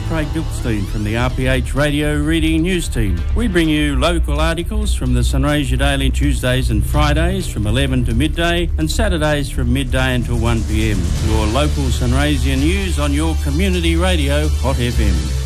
Craig Dilkstein from the RPH Radio Reading News Team. We bring you local articles from the Sunraysia Daily Tuesdays and Fridays from 11 to midday and Saturdays from midday until 1 p.m. Your local Sunraysia news on your community radio, Hot FM.